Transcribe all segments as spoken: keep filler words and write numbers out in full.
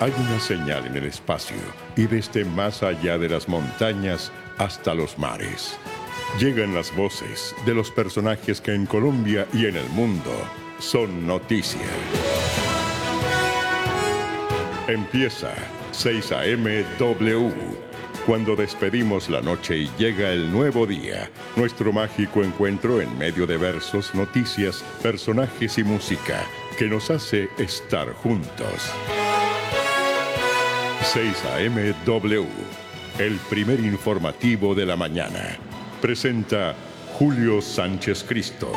Hay una señal en el espacio y desde más allá de las montañas hasta los mares. Llegan las voces de los personajes que en Colombia y en el mundo son noticia. Empieza seis A M W. Cuando despedimos la noche y llega el nuevo día, nuestro mágico encuentro en medio de versos, noticias, personajes y música que nos hace estar juntos. seis A M W, el primer informativo de la mañana. Presenta Julio Sánchez Cristo.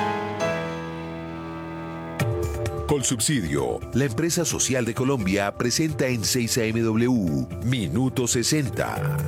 Colsubsidio, la empresa social de Colombia, presenta en seis A M W Minuto sesenta.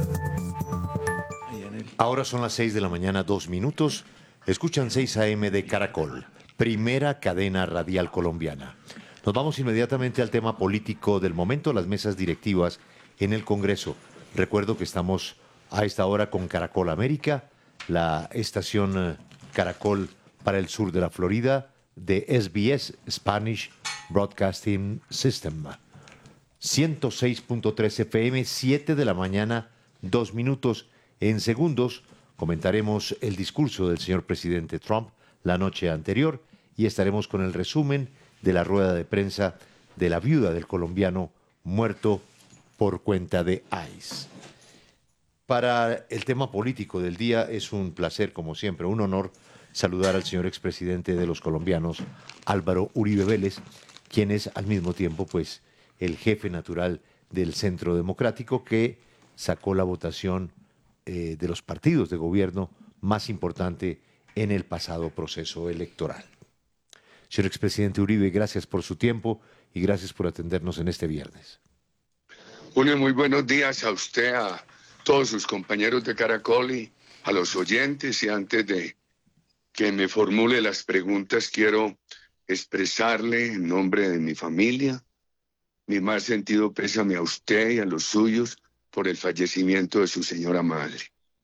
Ahora son las seis de la mañana, dos minutos. Escuchan seis A M de Caracol, primera cadena radial colombiana. Nos vamos inmediatamente al tema político del momento, las mesas directivas en el Congreso. Recuerdo que estamos a esta hora con Caracol América, la estación Caracol para el sur de la Florida, de S B S, Spanish Broadcasting System. ciento seis punto tres F M, siete de la mañana, dos minutos. En segundos comentaremos el discurso del señor presidente Trump la noche anterior y estaremos con el resumen de la rueda de prensa de la viuda del colombiano muerto por cuenta de ICE. Para el tema político del día es un placer, como siempre, un honor saludar al señor expresidente de los colombianos, Álvaro Uribe Vélez, quien es al mismo tiempo pues el jefe natural del Centro Democrático que sacó la votación eh, de los partidos de gobierno más importante en el pasado proceso electoral. Señor expresidente Uribe, gracias por su tiempo y gracias por atendernos en este viernes. Julio, muy buenos días a usted, a todos sus compañeros de Caracol y a los oyentes. Y antes de que me formule las preguntas, quiero expresarle en nombre de mi familia mi más sentido pésame a usted y a los suyos por el fallecimiento de su señora madre.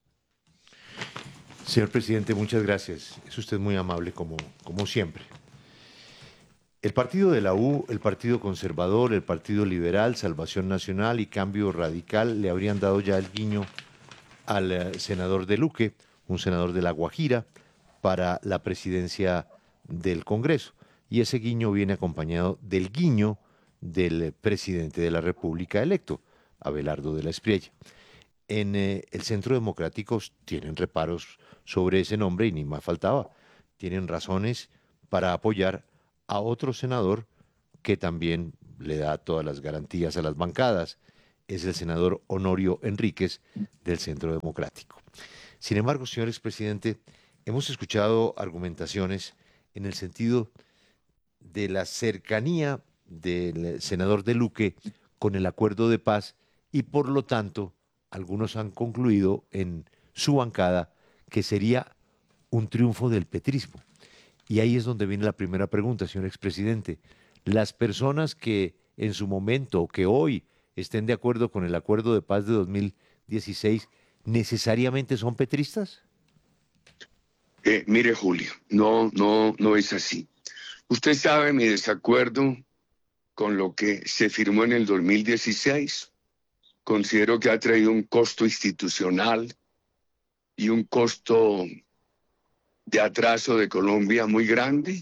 Señor presidente, muchas gracias. Es usted muy amable como, como siempre. El partido de la U, el Partido Conservador, el Partido Liberal, Salvación Nacional y Cambio Radical le habrían dado ya el guiño al eh, senador de Luque, un senador de La Guajira, para la presidencia del Congreso. Y ese guiño viene acompañado del guiño del presidente de la República electo, Abelardo de la Espriella. En eh, el Centro Democrático tienen reparos sobre ese nombre y ni más faltaba. Tienen razones para apoyar a otro senador que también le da todas las garantías a las bancadas. Es el senador Honorio Enríquez del Centro Democrático. Sin embargo, señor expresidente, hemos escuchado argumentaciones en el sentido de la cercanía del senador de Luque con el acuerdo de paz y por lo tanto algunos han concluido en su bancada que sería un triunfo del petrismo. Y ahí es donde viene la primera pregunta, señor expresidente. Las personas que en su momento o que hoy estén de acuerdo con el acuerdo de paz de dos mil dieciséis, ¿necesariamente son petristas? Eh, mire, Julio, no, no, no es así. Usted sabe mi desacuerdo con lo que se firmó en el dos mil dieciséis. Considero que ha traído un costo institucional y un costo de atraso de Colombia muy grande,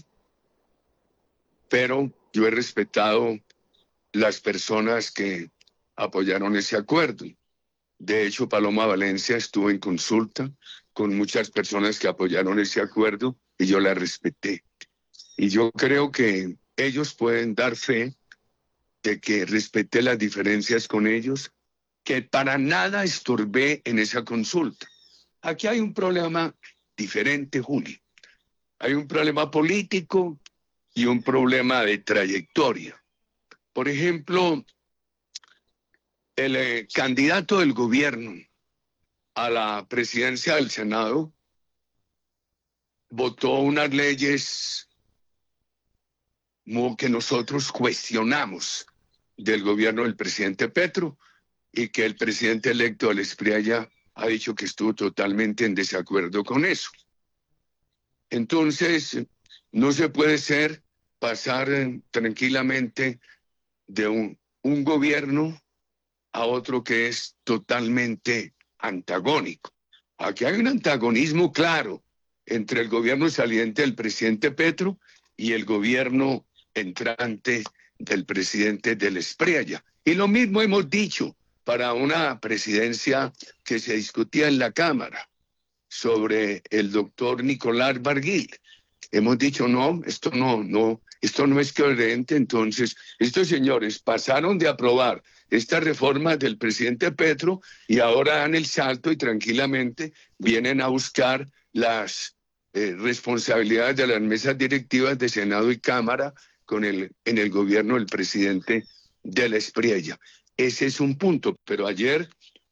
pero yo he respetado las personas que apoyaron ese acuerdo. De hecho, Paloma Valencia estuvo en consulta con muchas personas que apoyaron ese acuerdo y yo la respeté. Y yo creo que ellos pueden dar fe de que respeté las diferencias con ellos, que para nada estorbé en esa consulta. Aquí hay un problema diferente, Julio. Hay un problema político y un problema de trayectoria. Por ejemplo, el eh, candidato del gobierno a la presidencia del Senado votó unas leyes que nosotros cuestionamos del gobierno del presidente Petro y que el presidente electo de la Espriella ha dicho que estuvo totalmente en desacuerdo con eso. Entonces, no se puede ser pasar eh, tranquilamente de un, un gobierno a otro que es totalmente antagónico. Aquí hay un antagonismo claro entre el gobierno saliente del presidente Petro y el gobierno entrante del presidente del Espriella. Y lo mismo hemos dicho para una presidencia que se discutía en la Cámara sobre el doctor Nicolás Barguil. Hemos dicho, no, esto no, no, esto no es coherente. Entonces, estos señores pasaron de aprobar esta reforma del presidente Petro y ahora dan el salto y tranquilamente vienen a buscar las eh, responsabilidades de las mesas directivas de Senado y Cámara con el, en el gobierno del presidente de la Espriella. Ese es un punto, pero ayer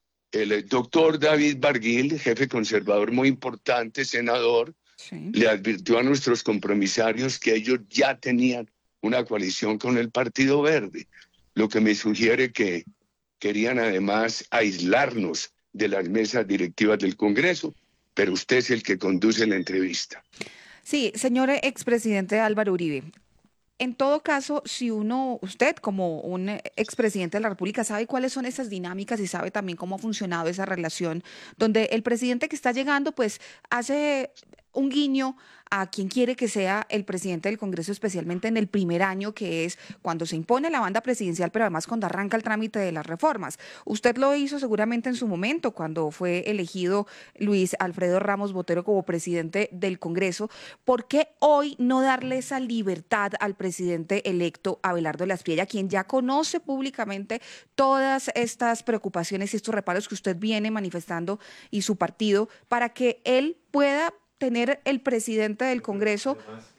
el doctor David Barguil, jefe conservador muy importante, senador, sí, le advirtió a nuestros compromisarios que ellos ya tenían una coalición con el Partido Verde, lo que me sugiere que querían además aislarnos de las mesas directivas del Congreso, pero usted es el que conduce la entrevista. Sí, señor expresidente Álvaro Uribe. En todo caso, si uno, usted como un expresidente de la República sabe cuáles son esas dinámicas y sabe también cómo ha funcionado esa relación, donde el presidente que está llegando pues hace un guiño a quien quiere que sea el presidente del Congreso, especialmente en el primer año, que es cuando se impone la banda presidencial, pero además cuando arranca el trámite de las reformas. Usted lo hizo seguramente en su momento, cuando fue elegido Luis Alfredo Ramos Botero como presidente del Congreso. ¿Por qué hoy no darle esa libertad al presidente electo Abelardo de la Espriella, quien ya conoce públicamente todas estas preocupaciones y estos reparos que usted viene manifestando y su partido, para que él pueda tener el presidente del Congreso?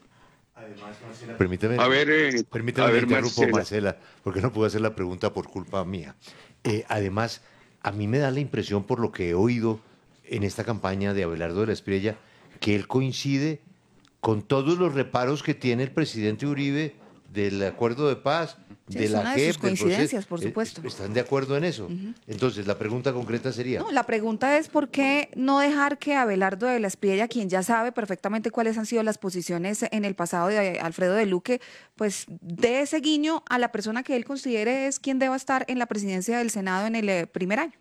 Además, Marcela, permíteme, a ver, eh, permíteme a ver, interrumpo, Marcela. Marcela, porque no puedo hacer la pregunta por culpa mía. Eh, además, a mí me da la impresión, por lo que he oído en esta campaña de Abelardo de la Espriella, que él coincide con todos los reparos que tiene el presidente Uribe del acuerdo de paz, Sí, de es la una de J E sus P, del coincidencias, proceso. por supuesto. Eh, ¿Están de acuerdo en eso? Uh-huh. Entonces, la pregunta concreta sería... No, la pregunta es por qué no dejar que Abelardo de la Espriella, quien ya sabe perfectamente cuáles han sido las posiciones en el pasado de Alfredo de Luque, pues dé ese guiño a la persona que él considere es quien deba estar en la presidencia del Senado en el eh, primer año.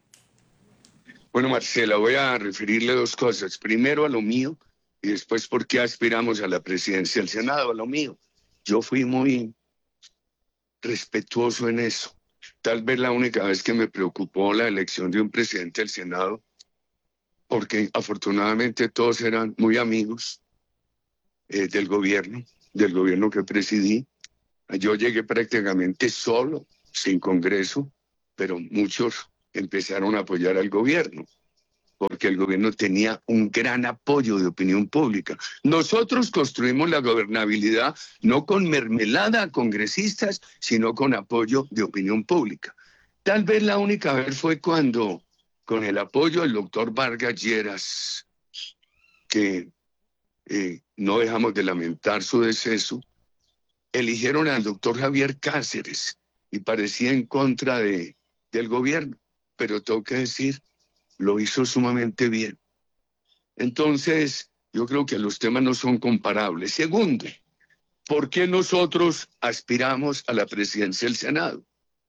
Bueno, Marcela, voy a referirle dos cosas. Primero a lo mío y después por qué aspiramos a la presidencia del Senado. A lo mío. Yo fui muy respetuoso en eso. Tal vez la única vez que me preocupó la elección de un presidente del Senado, porque afortunadamente todos eran muy amigos eh, del gobierno, del gobierno que presidí. Yo llegué prácticamente solo, sin Congreso, pero muchos empezaron a apoyar al gobierno, porque el gobierno tenía un gran apoyo de opinión pública. Nosotros construimos la gobernabilidad no con mermelada a congresistas, sino con apoyo de opinión pública. Tal vez la única vez fue cuando, con el apoyo del doctor Vargas Lleras, que eh, no dejamos de lamentar su deceso, eligieron al doctor Javier Cáceres y parecía en contra de, del gobierno, pero tengo que decir, lo hizo sumamente bien. Entonces, yo creo que los temas no son comparables. Segundo, ¿por qué nosotros aspiramos a la presidencia del Senado?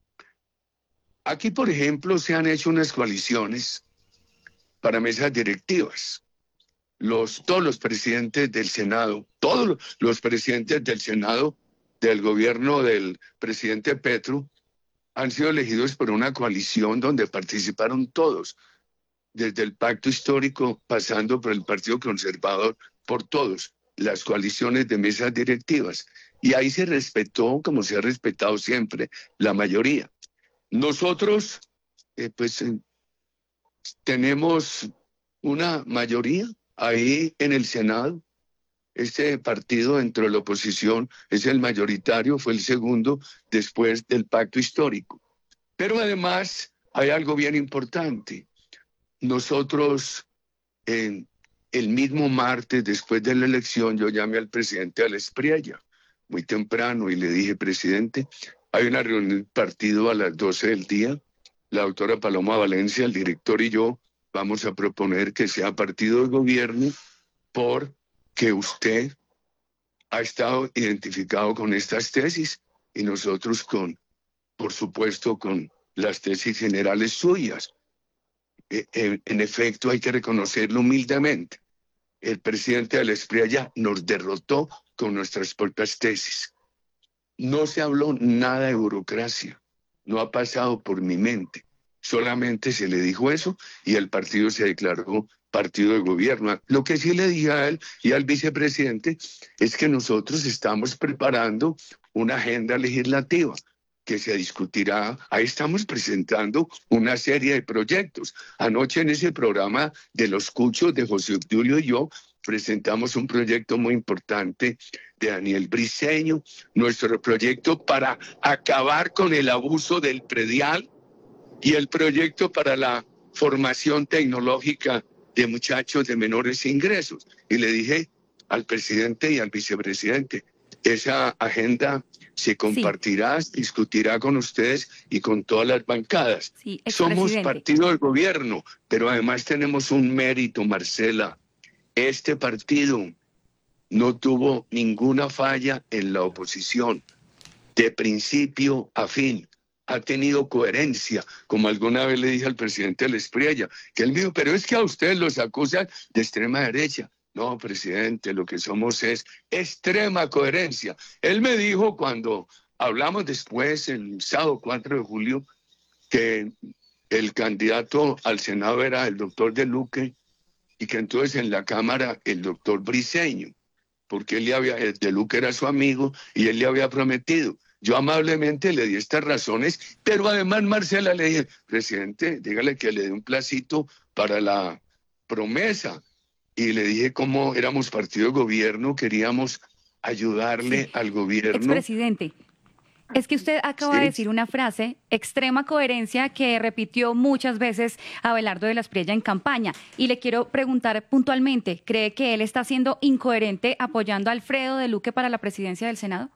Aquí, por ejemplo, se han hecho unas coaliciones para mesas directivas. Los, todos los presidentes del Senado, todos los presidentes del Senado del gobierno del presidente Petro han sido elegidos por una coalición donde participaron todos, desde el pacto histórico, pasando por el Partido Conservador, por todos, las coaliciones de mesas directivas. Y ahí se respetó, como se ha respetado siempre, la mayoría. Nosotros, eh, pues, eh, tenemos una mayoría ahí en el Senado. Este partido dentro de la oposición es el mayoritario, fue el segundo después del pacto histórico. Pero además hay algo bien importante. Nosotros, en el mismo martes, después de la elección, yo llamé al presidente de la Espriella muy temprano y le dije, presidente, hay una reunión del partido a las doce del día. La doctora Paloma Valencia, el director y yo vamos a proponer que sea partido de gobierno porque usted ha estado identificado con estas tesis y nosotros con por supuesto con las tesis generales suyas. Eh, eh, en efecto, hay que reconocerlo humildemente. El presidente de la Espriella nos derrotó con nuestras propias tesis. No se habló nada de burocracia, no ha pasado por mi mente. Solamente se le dijo eso y el partido se declaró partido de gobierno. Lo que sí le dije a él y al vicepresidente es que nosotros estamos preparando una agenda legislativa que se discutirá. Ahí estamos presentando una serie de proyectos. Anoche en ese programa de los cuchos de José Obdulio y yo presentamos un proyecto muy importante de Daniel Briceño, nuestro proyecto para acabar con el abuso del predial y el proyecto para la formación tecnológica de muchachos de menores ingresos. Y le dije al presidente y al vicepresidente, esa agenda se compartirá, sí. discutirá con ustedes y con todas las bancadas. Sí, Somos partido del gobierno, pero además tenemos un mérito, Marcela. Este partido no tuvo ninguna falla en la oposición, de principio a fin. Ha tenido coherencia, como alguna vez le dije al presidente de la Espriella, que él me dijo, pero es que a ustedes los acusan de extrema derecha. No, presidente, lo que somos es extrema coherencia. Él me dijo cuando hablamos después, el sábado cuatro de julio, que el candidato al Senado era el doctor De Luque y que entonces en la Cámara el doctor Briceño, porque él le había, De Luque era su amigo y él le había prometido. Yo amablemente le di estas razones, pero además, Marcela, le dije, presidente, dígale que le dé un placito para la promesa. Y le dije cómo éramos partido de gobierno, queríamos ayudarle sí. al gobierno. Expresidente, es que usted acaba sí. de decir una frase, extrema coherencia, que repitió muchas veces Abelardo de la Espriella en campaña. Y le quiero preguntar puntualmente, ¿cree que él está siendo incoherente apoyando a Alfredo de Luque para la presidencia del Senado?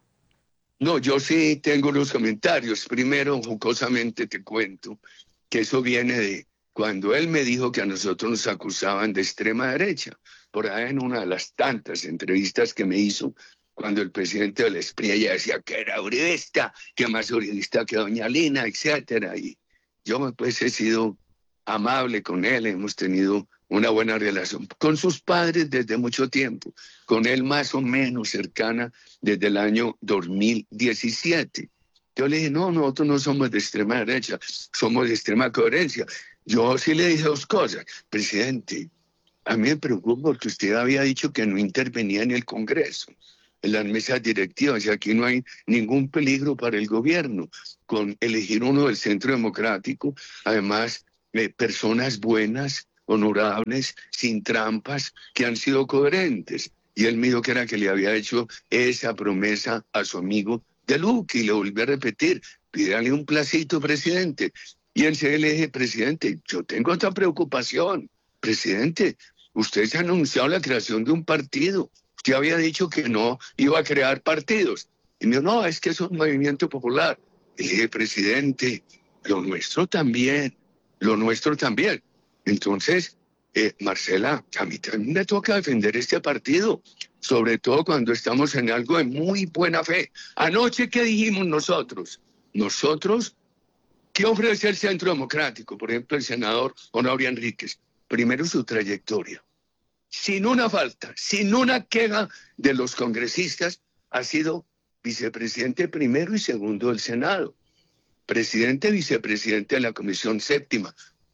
No, yo sí tengo unos comentarios. Primero, jocosamente te cuento que eso viene de cuando él me dijo que a nosotros nos acusaban de extrema derecha. Por ahí en una de las tantas entrevistas que me hizo, cuando el presidente de la Espriella decía que era uribista, que más uribista que doña Lina, etcétera. Y yo pues he sido amable con él, hemos tenido una buena relación con sus padres desde mucho tiempo, con él más o menos cercana desde el año dos mil diecisiete. Yo le dije, no, nosotros no somos de extrema derecha, somos de extrema coherencia. Yo sí le dije dos cosas. Presidente, a mí me preocupa porque usted había dicho que no intervenía en el Congreso, en las mesas directivas, y aquí no hay ningún peligro para el gobierno, con elegir uno del Centro Democrático, además, eh, personas buenas, honorables, sin trampas, que han sido coherentes. Y él me dijo que era que le había hecho esa promesa a su amigo De Luque, y le volví a repetir, pídale un placito, presidente. Y enseguida le dije, presidente, yo tengo otra preocupación. Presidente, usted se ha anunciado la creación de un partido. Usted había dicho que no iba a crear partidos. Y me dijo, no, es que es un movimiento popular. Y le dije, presidente, lo nuestro también, lo nuestro también. Entonces, eh, Marcela, a mí también me toca defender este partido, sobre todo cuando estamos en algo de muy buena fe. Anoche, ¿qué dijimos nosotros? Nosotros, ¿qué ofrece el Centro Democrático? Por ejemplo, el senador Honorio Enríquez. Primero, su trayectoria. Sin una falta, sin una queja de los congresistas, ha sido vicepresidente primero y segundo del Senado. Presidente, vicepresidente de la Comisión Séptima.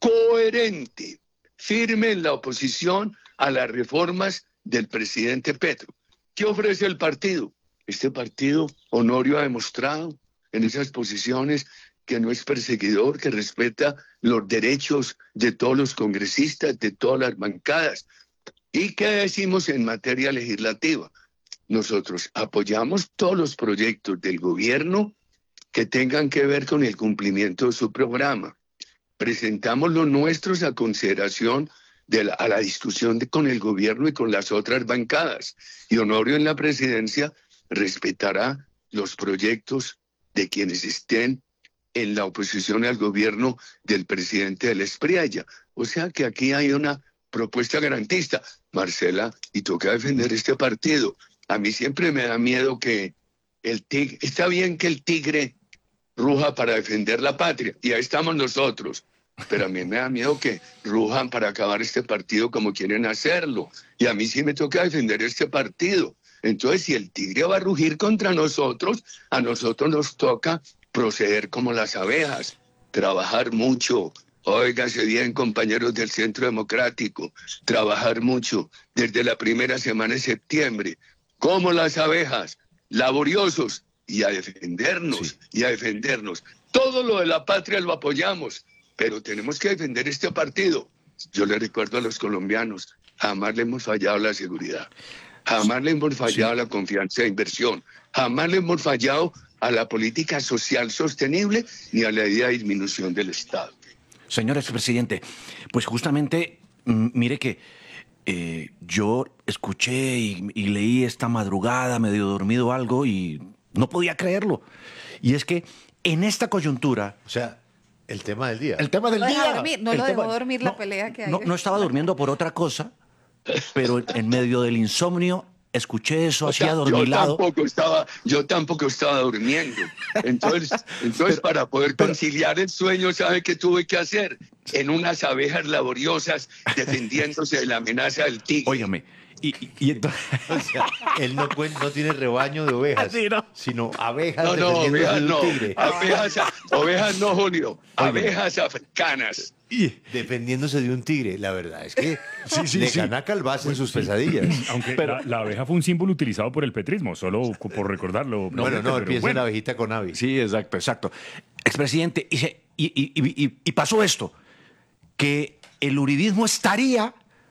Coherente, firme en la oposición a las reformas del presidente Petro. ¿Qué ofrece el partido? Este partido, Honorio ha demostrado en esas posiciones que no es perseguidor, que respeta los derechos de todos los congresistas, de todas las bancadas. ¿Y qué decimos en materia legislativa? Nosotros apoyamos todos los proyectos del gobierno que tengan que ver con el cumplimiento de su programa. Presentamos los nuestros a consideración de la, a la discusión de, con el gobierno y con las otras bancadas. Y Honorio en la presidencia respetará los proyectos de quienes estén en la oposición al gobierno del presidente de la Espriella. O sea que aquí hay una propuesta garantista. Marcela, y toca defender este partido. A mí siempre me da miedo que el tigre, está bien que el tigre ruja para defender la patria. Y ahí estamos nosotros. Pero a mí me da miedo que rujan para acabar este partido como quieren hacerlo. Y a mí sí me toca defender este partido. Entonces, si el tigre va a rugir contra nosotros, a nosotros nos toca proceder como las abejas, trabajar mucho. Óigase bien, compañeros del Centro Democrático, trabajar mucho desde la primera semana de septiembre, como las abejas, laboriosos, y a defendernos, sí. y a defendernos. Todo lo de la patria lo apoyamos, pero tenemos que defender este partido. Yo le recuerdo a los colombianos, jamás le hemos fallado la seguridad, jamás le hemos fallado sí. la confianza de inversión, jamás le hemos fallado a la política social sostenible ni a la idea de disminución del Estado. Señor expresidente, pues justamente, mire que eh, yo escuché y, y leí esta madrugada, medio dormido algo, y no podía creerlo. Y es que en esta coyuntura... O sea, el tema del día. El tema del no día. Dormir, no el lo tema, dejó dormir no, la pelea que hay. No, no estaba durmiendo por otra cosa, pero en medio del insomnio... Escuché eso, hacía adormilado. Yo tampoco estaba, yo tampoco estaba durmiendo. Entonces, entonces Pero, para poder conciliar el sueño, ¿sabe qué tuve que hacer? En unas abejas laboriosas defendiéndose de la amenaza del tigre. Óigame, y, y, y entonces... O sea, él no, no tiene rebaño de ovejas, sí, no. sino abejas no, no, defendiéndose ovejas, de un no. tigre. Abejas, ovejas no, Julio. Abejas africanas. Defendiéndose de un tigre. La verdad es que sí, sí, le sí. gana Calvás en sus pesadillas. Aunque pero, la, la abeja fue un símbolo utilizado por el petrismo, solo por recordarlo. No, bueno, no, empieza bueno. la abejita con Avi. Sí, exacto, exacto. Expresidente, y, se, y, y, y, y pasó esto, que el uribismo estaría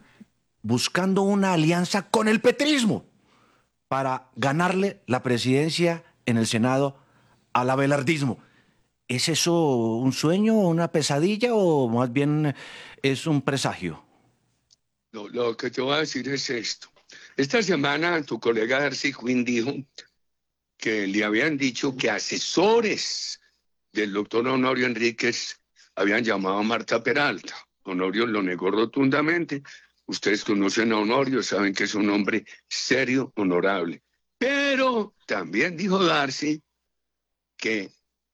buscando una alianza con el petrismo para ganarle la presidencia en el Senado al abelardismo. ¿Es eso un sueño, una pesadilla o más bien es un presagio? Lo, lo que te voy a decir es esto. Esta semana tu colega Darcy Quinn dijo que le habían dicho que asesores del doctor Honorio Enríquez habían llamado a Marta Peralta. Honorio lo negó rotundamente. Ustedes conocen a Honorio, saben que es un hombre serio, honorable. Pero también dijo Darcy que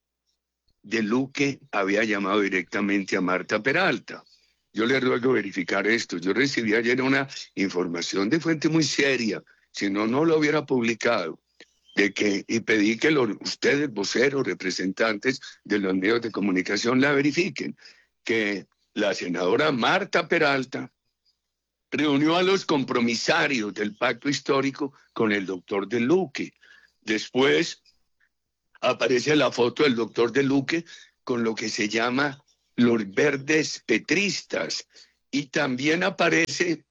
De Luque había llamado directamente a Marta Peralta. Yo le ruego verificar esto. Yo recibí ayer una información de fuente muy seria, si no, no lo hubiera publicado, de que, y pedí que los, ustedes, voceros, representantes de los medios de comunicación, la verifiquen, que la senadora Marta Peralta reunió a los compromisarios del pacto histórico con el doctor De Luque. Después aparece la foto del doctor De Luque con lo que se llama los verdes petristas. Y también aparece,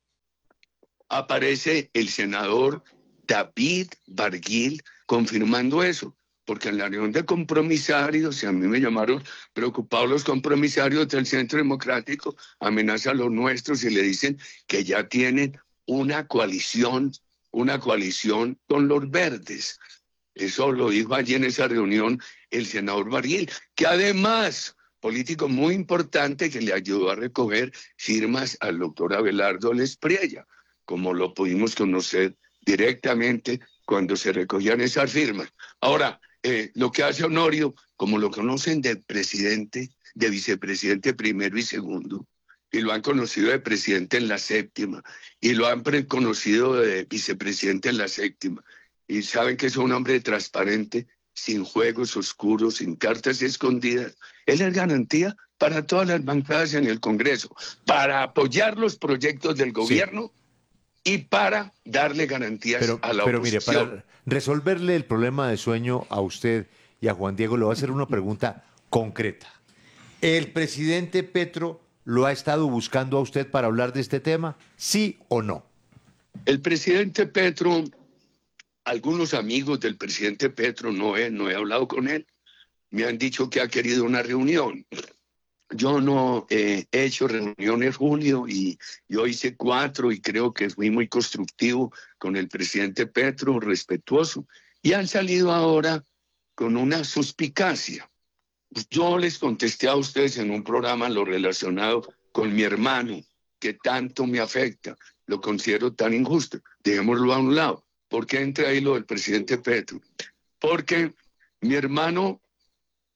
aparece el senador David Barguil confirmando eso, porque en la reunión de compromisarios, y a mí me llamaron preocupados los compromisarios del Centro Democrático, amenazan a los nuestros y le dicen que ya tienen una coalición, una coalición con los verdes. Eso lo dijo allí en esa reunión el senador Barguil, que además, político muy importante que le ayudó a recoger firmas al doctor Abelardo Lespriella, como lo pudimos conocer directamente cuando se recogían esas firmas. Ahora, eh, lo que hace Honorio, como lo conocen del presidente, de vicepresidente primero y segundo, y lo han conocido de presidente en la séptima, y lo han conocido de vicepresidente en la séptima, y saben que es un hombre transparente, sin juegos oscuros, sin cartas escondidas. Él es garantía para todas las bancadas en el Congreso, para apoyar los proyectos del gobierno sí. y para darle garantías pero, a la pero oposición. Pero mire, para resolverle el problema de sueño a usted y a Juan Diego, le voy a hacer una pregunta concreta. ¿El presidente Petro lo ha estado buscando a usted para hablar de este tema? ¿Sí o no? El presidente Petro... Algunos amigos del presidente Petro, no he, no he hablado con él, me han dicho que ha querido una reunión. Yo no eh, he hecho reuniones, Julio, y yo hice cuatro y creo que fui muy constructivo con el presidente Petro, respetuoso, y han salido ahora con una suspicacia. Yo les contesté a ustedes en un programa lo relacionado con mi hermano, que tanto me afecta, lo considero tan injusto, dejémoslo a un lado. ¿Por qué entra ahí lo del presidente Petro? Porque mi hermano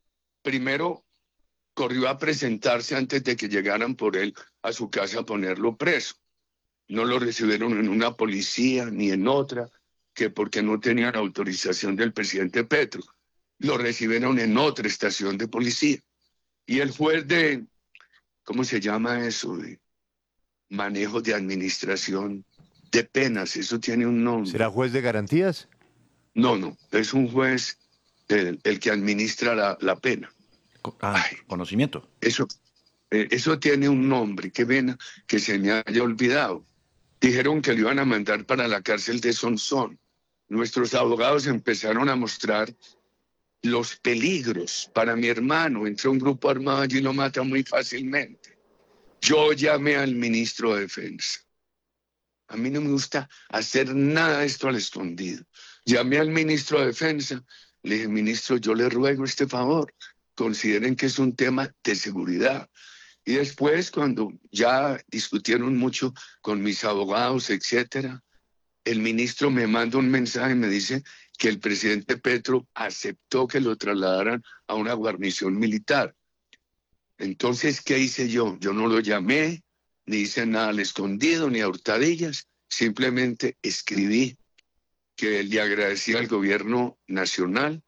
primero corrió a presentarse antes de que llegaran por él a su casa a ponerlo preso. No lo recibieron en una policía ni en otra, que porque no tenían autorización del presidente Petro. Lo recibieron en otra estación de policía. Y el juez de, ¿cómo se llama eso? De manejo de administración de penas, eso tiene un nombre. ¿Será juez de garantías? No, no, es un juez el, el que administra la, la pena. Ah, Ay, conocimiento. Eso, eh, eso tiene un nombre, qué pena que se me haya olvidado. Dijeron que lo iban a mandar para la cárcel de Sonsón. Nuestros abogados empezaron a mostrar los peligros para mi hermano. Entró un grupo armado allí y lo mata muy fácilmente. Yo llamé al ministro de Defensa. A mí no me gusta hacer nada de esto al escondido. Llamé al ministro de Defensa. Le dije, ministro, yo le ruego este favor. Consideren que es un tema de seguridad. Y después, cuando ya discutieron mucho con mis abogados, etcétera, el ministro me manda un mensaje y me dice que el presidente Petro aceptó que lo trasladaran a una guarnición militar. Entonces, ¿qué hice yo? Yo no lo llamé, ni hice nada al escondido, ni a hurtadillas. Simplemente escribí que le agradecía al gobierno nacional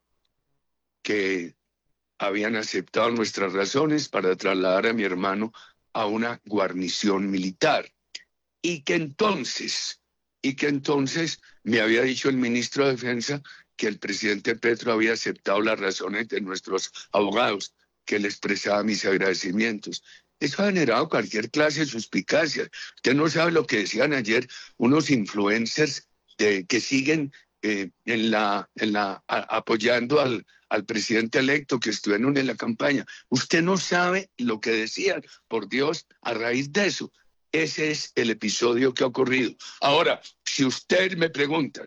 que habían aceptado nuestras razones para trasladar a mi hermano a una guarnición militar. Y que entonces, y que entonces me había dicho el ministro de Defensa que el presidente Petro había aceptado las razones de nuestros abogados, que le expresaba mis agradecimientos. Eso ha generado cualquier clase de suspicacia. Usted no sabe lo que decían ayer unos influencers de, que siguen eh, en la, en la, a, apoyando al, al presidente electo, que estuvieron en la campaña. Usted no sabe lo que decían, por Dios, a raíz de eso. Ese es el episodio que ha ocurrido. Ahora, si usted me pregunta,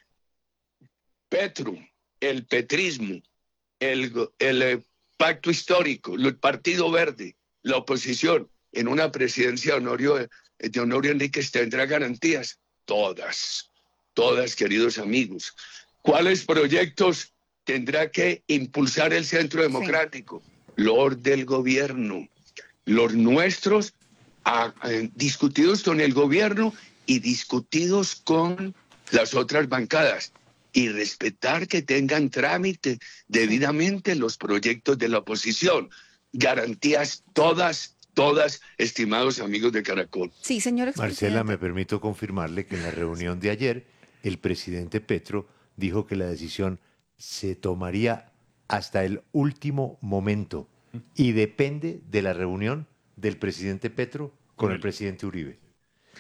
Petro, el petrismo, el, el eh, pacto histórico, el Partido Verde, la oposición, en una presidencia de Honorio, de Honorio Enríquez tendrá garantías. Todas, todas, queridos amigos. ¿Cuáles proyectos tendrá que impulsar el Centro Democrático? Sí. Los del gobierno, los nuestros, a, a, discutidos con el gobierno y discutidos con las otras bancadas. Y respetar que tengan trámite debidamente los proyectos de la oposición. Garantías todas, todas, estimados amigos de Caracol. Sí, señor expresidente. Marcela, me permito confirmarle que en la reunión de ayer, el presidente Petro dijo que la decisión se tomaría hasta el último momento y depende de la reunión del presidente Petro con el presidente Uribe.